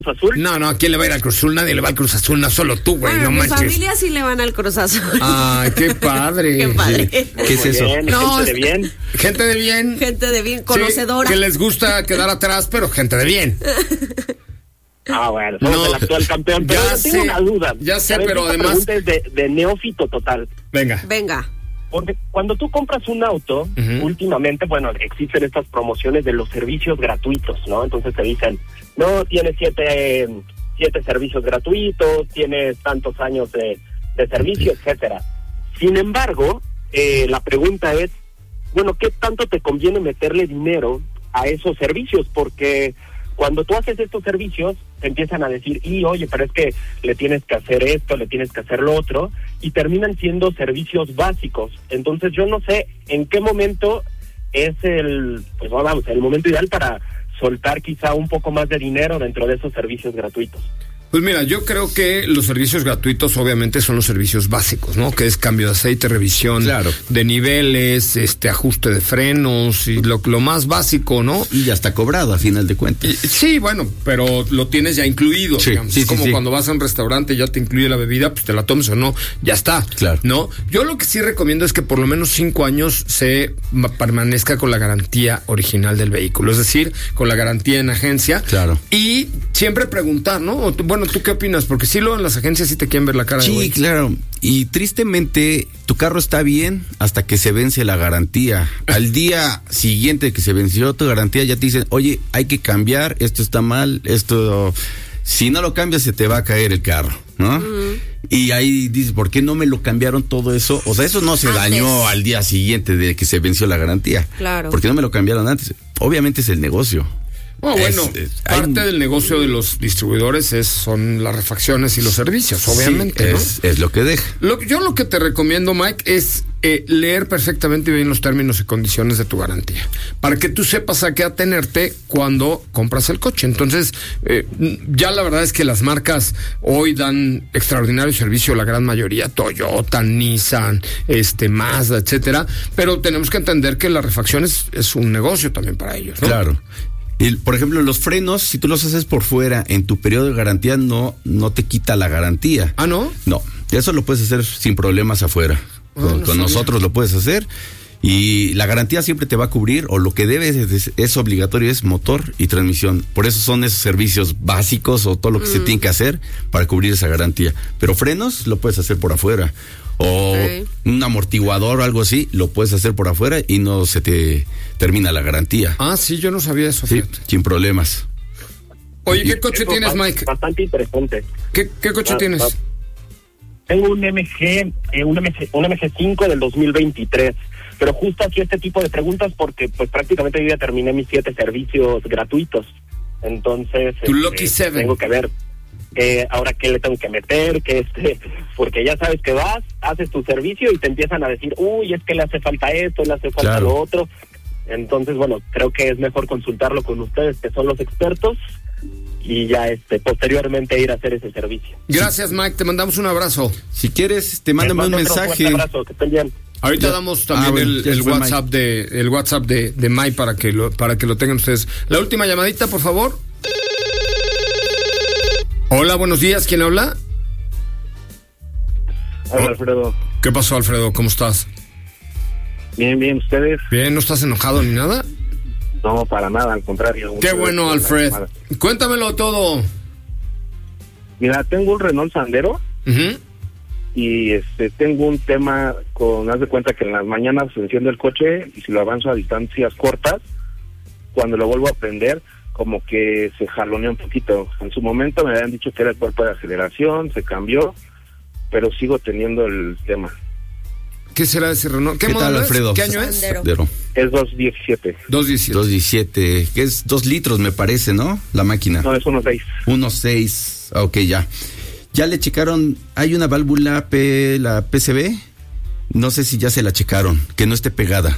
Azul. No, ¿a quién le va a ir al Cruz Azul? Nadie le va al Cruz Azul, no solo tú, güey, Bueno, no mi manches. familia sí le van al Cruz Azul. Ay, qué padre. Qué padre. ¿Qué es eso? Bien, No, gente de bien. Gente de bien. Gente de bien, conocedora. Sí, que les gusta quedar atrás, pero gente de bien. Bueno, somos el actual campeón, pero ya yo tengo una duda. Ya sé, ¿Sabes? pero Esta además... pregunta es de neófito total. Venga. Porque cuando tú compras un auto, últimamente, existen estas promociones de los servicios gratuitos, ¿no? Entonces te dicen, no, tienes 7 servicios gratuitos, tienes tantos años de servicio, etcétera. Sin embargo, la pregunta es, ¿qué tanto te conviene meterle dinero a esos servicios? Porque cuando tú haces estos servicios, te empiezan a decir, oye, pero es que le tienes que hacer esto, le tienes que hacer lo otro, y terminan siendo servicios básicos. Entonces yo no sé en qué momento es el momento ideal para soltar quizá un poco más de dinero dentro de esos servicios gratuitos. Pues mira, yo creo que los servicios gratuitos obviamente son los servicios básicos, ¿no? Que es cambio de aceite, revisión de niveles, ajuste de frenos y lo más básico, ¿no? Y ya está cobrado a final de cuentas. Sí, pero lo tienes ya incluido, digamos. Es como cuando vas a un restaurante y ya te incluye la bebida, pues te la tomes o no, ya está, ¿no? Yo lo que sí recomiendo es que por lo menos 5 años se permanezca con la garantía original del vehículo, es decir, con la garantía en agencia. Y siempre preguntar, ¿no? ¿Tú qué opinas? Porque sí, luego en las agencias sí te quieren ver la cara de güey. Sí, claro. Y tristemente, tu carro está bien hasta que se vence la garantía. Al día siguiente que se venció tu garantía, ya te dicen, oye, hay que cambiar, esto está mal, esto... Si no lo cambias, se te va a caer el carro, ¿no? Y ahí dices, ¿por qué no me lo cambiaron todo eso? O sea, eso no se dañó al día siguiente de que se venció la garantía. Claro. ¿Por qué no me lo cambiaron antes? Obviamente es el negocio. Parte del negocio de los distribuidores son las refacciones y los servicios, obviamente, sí, es lo que deja. Yo lo que te recomiendo, Mike, es leer perfectamente bien los términos y condiciones de tu garantía, para que tú sepas a qué atenerte cuando compras el coche. Entonces, ya la verdad es que las marcas hoy dan extraordinario servicio, la gran mayoría, Toyota, Nissan, Mazda, etcétera, pero tenemos que entender que la refacción es un negocio también para ellos, ¿no? Claro. Y, por ejemplo, los frenos, si tú los haces por fuera, en tu periodo de garantía no te quita la garantía. ¿Ah, no? No, eso lo puedes hacer sin problemas afuera. Con nosotros lo puedes hacer. Y la garantía siempre te va a cubrir, o lo que es obligatorio es motor y transmisión. Por eso son esos servicios básicos o todo lo que se tiene que hacer para cubrir esa garantía. Pero frenos lo puedes hacer por afuera. O un amortiguador o algo así, lo puedes hacer por afuera y no se te termina la garantía. Ah, sí, yo no sabía eso. Sí, sin problemas. Oye, ¿qué coche tienes, Mike? Bastante interesante. ¿Qué coche tienes? Tengo un MG5 del 2023. Pero justo aquí este tipo de preguntas porque pues prácticamente yo ya terminé mis 7 servicios gratuitos. Entonces tu Lucky 7. Tengo que ver ahora qué le tengo que meter, porque ya sabes que vas, haces tu servicio y te empiezan a decir, es que le hace falta esto, le hace falta lo otro. Entonces, creo que es mejor consultarlo con ustedes, que son los expertos, y ya posteriormente ir a hacer ese servicio. Gracias, Mike, te mandamos un abrazo. Si quieres, mándame un mensaje. Un abrazo, que estén bien. Ahorita damos también el WhatsApp de Mike para que lo tengan ustedes. La última llamadita, por favor. Hola, buenos días, ¿quién habla? Hola, Alfredo. ¿Qué pasó, Alfredo? ¿Cómo estás? Bien, ¿ustedes? Bien, ¿no estás enojado ni nada? No, para nada, al contrario. Qué bueno, Alfred. Cuéntamelo todo. Mira, tengo un Renault Sandero. Y tengo un tema haz de cuenta que en las mañanas se enciende el coche y si lo avanzo a distancias cortas, cuando lo vuelvo a prender, como que se jalonea un poquito. En su momento me habían dicho que era el cuerpo de aceleración, se cambió, pero sigo teniendo el tema. ¿Qué será ese Renault? ¿Qué tal, Alfredo? ¿Qué año es? Sandero. Es 217. 217, que es 2 litros me parece, ¿no? La máquina. No, es 1.6. 1.6, ok, ya. ¿Ya le checaron? ¿Hay una válvula la PCB? No sé si ya se la checaron, que no esté pegada.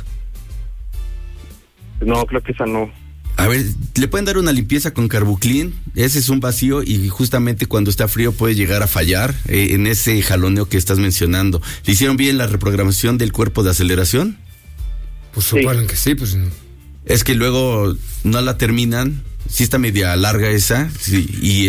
No, creo que esa no. A ver, le pueden dar una limpieza con Carbuclean. Ese es un vacío y justamente cuando está frío puede llegar a fallar en ese jaloneo que estás mencionando. ¿Le hicieron bien la reprogramación del cuerpo de aceleración? Pues suponen que sí, pues. Es que luego no la terminan sí está media larga esa, sí,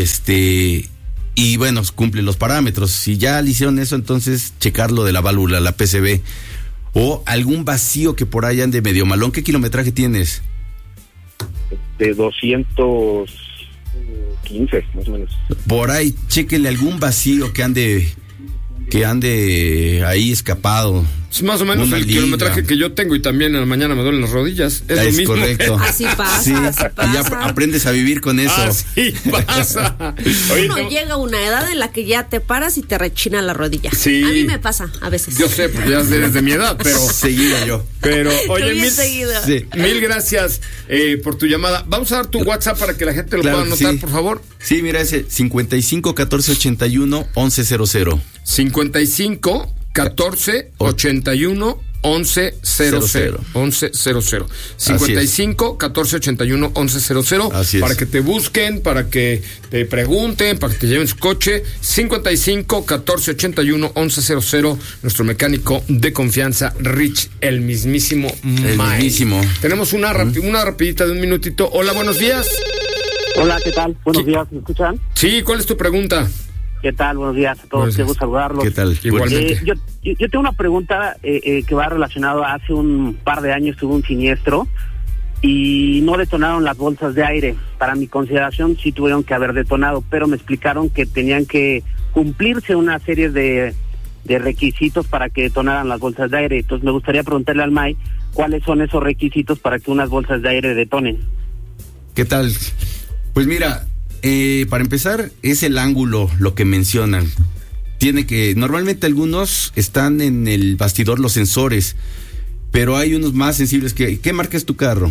y bueno, cumple los parámetros. Si ya le hicieron eso, entonces checar lo de la válvula, la PCV, o algún vacío que por ahí ande medio malón. ¿Qué kilometraje tienes? De 215, más o menos. Por ahí, chéquenle algún vacío que ande ahí escapado. Es más o menos el kilometraje que yo tengo, y también en la mañana me duelen las rodillas. Es lo mismo. Correcto. Así pasa, sí, así pasa. Y ya aprendes a vivir con eso. Así pasa. Oye, Uno llega a una edad en la que ya te paras y te rechina la rodilla. Sí. A mí me pasa a veces. Yo sé, porque ya eres de mi edad, pero... Seguido yo. Pero, oye, Sí. mil gracias por tu llamada. Vamos a dar tu WhatsApp para que la gente lo Claro pueda que anotar, sí. por favor. Sí, mira, ese 55 14 81 11 00. 55 14 81 11 00. 11 00. 55 14 81 11 00. Así es. Para que te busquen, para que te pregunten, para que te lleven su coche. 55 14 81 11 00. Nuestro mecánico de confianza, Rich, el mismísimo El Mike. mismísimo. Tenemos una rapidita de un minutito. Hola, buenos días. Hola, ¿qué tal? Buenos días, ¿me escuchan? Sí, ¿cuál es tu pregunta? ¿Qué tal? Buenos días a todos, Buenos qué días. gusto saludarlos. ¿Qué tal? Igualmente. Yo tengo una pregunta que va relacionado. Hace un par de años tuve un siniestro y no detonaron las bolsas de aire. Para mi consideración sí tuvieron que haber detonado, pero me explicaron que tenían que cumplirse una serie de requisitos para que detonaran las bolsas de aire. Entonces me gustaría preguntarle al May cuáles son esos requisitos para que unas bolsas de aire detonen. ¿Qué tal? Pues mira, para empezar, es el ángulo lo que mencionan. Normalmente algunos están en el bastidor los sensores, pero hay unos más sensibles ¿qué marca es tu carro?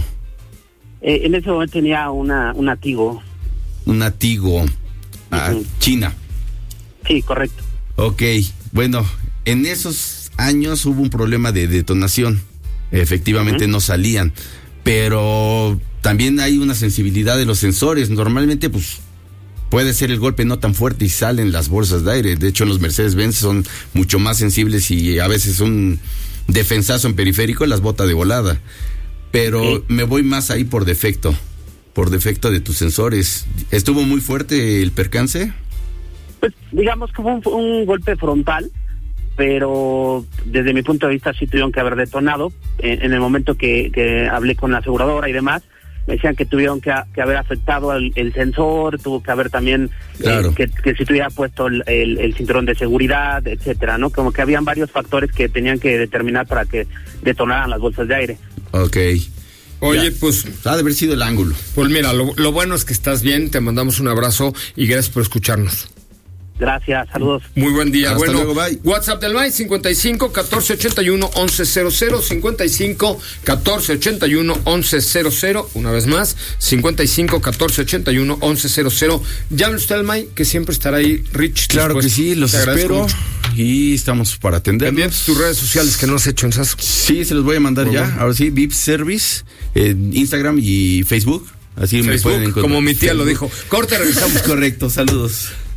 En ese momento tenía una Tigo. Una Tigo, China. Sí, correcto. Ok, bueno, en esos años hubo un problema de detonación. Efectivamente no salían, pero también hay una sensibilidad de los sensores. Normalmente, pues, puede ser el golpe no tan fuerte y salen las bolsas de aire. De hecho, los Mercedes-Benz son mucho más sensibles y a veces un defensazo en periférico las bota de volada. Pero me voy más ahí por defecto de tus sensores. ¿Estuvo muy fuerte el percance? Pues digamos que fue un golpe frontal, pero desde mi punto de vista sí tuvieron que haber detonado. En el momento que hablé con la aseguradora y demás, me decían que tuvieron que haber afectado el sensor, tuvo que haber también claro. que se tuviera puesto el cinturón de seguridad, etcétera, ¿no? Como que habían varios factores que tenían que determinar para que detonaran las bolsas de aire. Ok. Oye, Ya. pues... Ha de haber sido el ángulo. Pues mira, lo bueno es que estás bien, te mandamos un abrazo y gracias por escucharnos. Gracias, saludos. Muy buen día. Hasta luego, bye. WhatsApp del Mike 55 14 81 11 00, 55 14 81 11 00, una vez más, 55 14 81 11 00. Llame usted al Mike, que siempre estará ahí, Rich. Claro después. que sí, los Te agradezco espero mucho. y estamos para atenderlos. Pendientes tus redes sociales que no has hecho en Sasco. Sí, se los voy a mandar Por ya. favor. Ahora sí, VIP Service, en Instagram y Facebook. Así me pueden Facebook, encontrar. como mi tía lo Facebook. dijo. Corte, regresamos. Correcto, saludos.